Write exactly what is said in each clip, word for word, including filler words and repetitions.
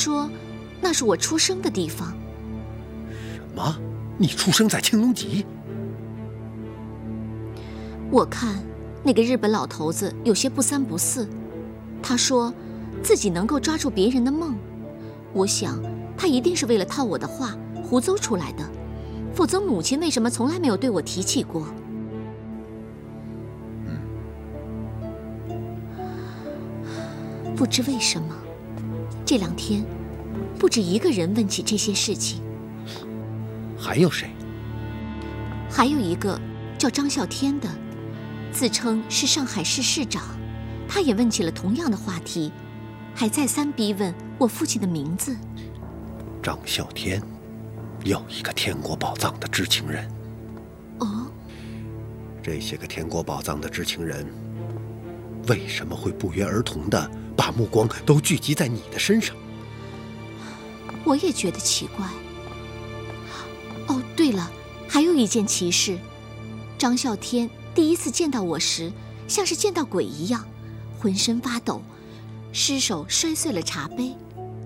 说那是我出生的地方。 什么？你出生在青龙脊？ 我看那个日本老头子有些不三不四，他说自己能够抓住别人的梦，我想他一定是为了套我的话胡诌出来的，否则母亲为什么从来没有对我提起过？不知为什么，这两天不止一个人问起这些事情。 还有谁？ 还有一个叫张啸天的，自称是上海市市长，他也问起了同样的话题，还再三逼问我父亲的名字。 张啸天，又一个天国宝藏的知情人。 哦， 这些个天国宝藏的知情人，为什么会不约而同地把目光都聚集在你的身上？ 我也觉得奇怪。哦，对了，还有一件奇事，张啸天第一次见到我时，像是见到鬼一样，浑身发抖，失手摔碎了茶杯。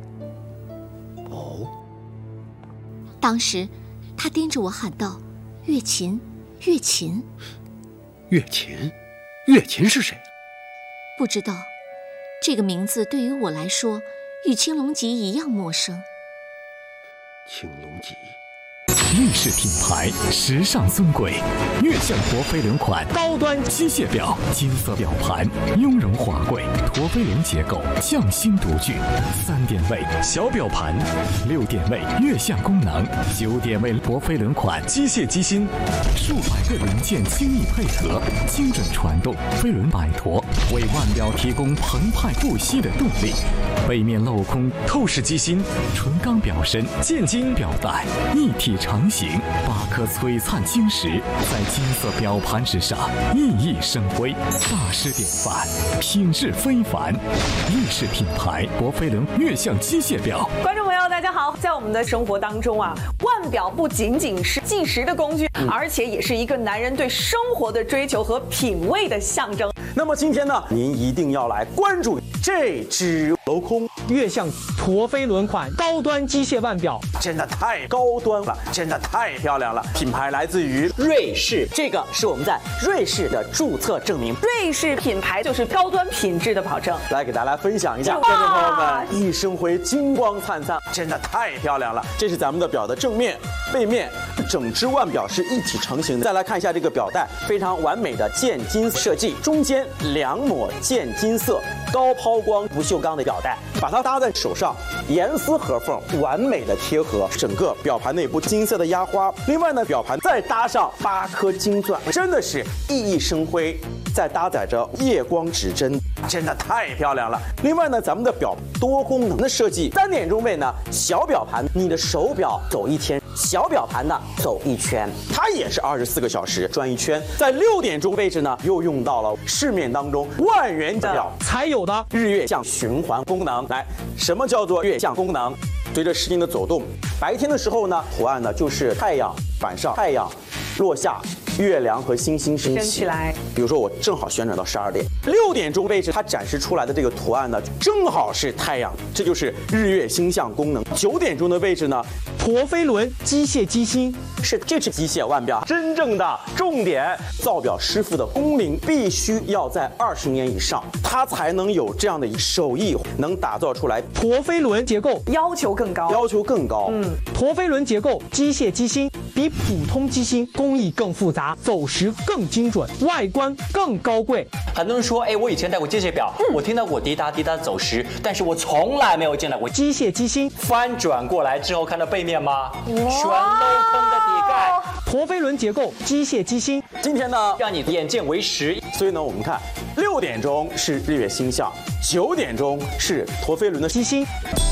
哦， 当时他盯着我喊道：“月琴，月琴。” 月琴？月琴是谁？ 不知道，这个名字对于我来说与青龙脊一样陌生。 青龙脊， 瑞士品牌，时尚尊贵，悦享陀飞轮款高端机械表，金色表盘，雍容华贵，陀飞轮结构，匠心独具，三点位小表盘，六点位悦享功能，九点位陀飞轮款机械机芯，数百个零件精密配合，精准传动，飞轮摆陀为腕表提供澎湃不息的动力。背面镂空透视机芯，纯钢表身，剑金表带，一体成型，八颗璀璨晶石在金色表盘之上熠熠生辉，大师典范，品质非凡。瑞士品牌博飞轮悦享机械表。 观众朋友，大家好！在我们的生活当中啊，腕表不仅仅是计时的工具，嗯、而且也是一个男人对生活的追求和品味的象征。 那么今天呢，您一定要来关注这只镂空悦享陀飞轮款高端机械腕表， 真的太高端了，真的太漂亮了。品牌来自于瑞士，这个是我们在瑞士的注册证明。 瑞士品牌就是高端品质的保证。 来给大家分享一下，观众朋友们，熠熠生辉，金光灿灿，真的太漂亮了。这是咱们的表的正面、背面，整只腕表是一体成型的。再来看一下这个表带，非常完美的渐金设计，中间两抹渐金色高抛光不锈钢的表带，把它搭在手上，严丝合缝，完美的贴合整个表盘内部金色的压花。另外呢，表盘再搭上八颗金钻，真的是熠熠生辉。再搭载着夜光指针，真的太漂亮了。另外呢，咱们的表多功能的设计，三点钟位呢，小表盘，你的手表走一天，小表盘呢走一圈，它也是二十四个小时转一圈。在六点钟位置呢，又用到了市面当中万元表才有的日月相循环功能。来，什么叫做月相功能？随着时间的走动，白天的时候呢，图案呢就是太阳，晚上太阳落下，月亮和星星升起来。比如说我正好旋转到十二点，六点钟位置它展示出来的这个图案呢，正好是太阳，这就是日月星象功能。九点钟的位置呢， 陀飞轮机械机芯， 是这只机械腕表真正的重点。造表师傅的工龄必须要在二十年以上，他才能有这样的手艺，能打造出来。 陀飞轮结构要求更高， 要求更高。 嗯，陀飞轮结构机械机芯比普通机芯工艺更复杂，走时更精准，外观更高贵。 很多人说，哎，我以前戴过机械表，嗯、我听到过滴答滴答走时，但是我从来没有见到过机械机芯翻转过来之后看到背面吗？全镂空的底盖。 陀飞轮结构机械机芯， 今天呢， 让你眼见为实。 所以呢，我们看六点钟是日月星象，九点钟是陀飞轮的机芯。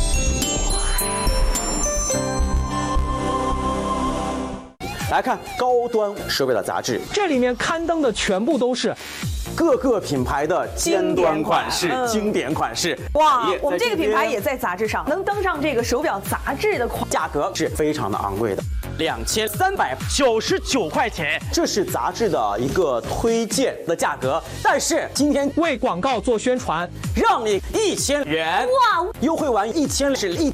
来看高端手表的杂志， 这里面刊登的全部都是各个品牌的尖端款式、嗯、经典款式。 哇，我们这个品牌也在杂志上，能登上这个手表杂志的款， 价格是非常的昂贵的。两千三百九十九块钱，这是杂志的一个推荐的价格。但是今天为广告做宣传， 让你一千元哇！优惠完一千是一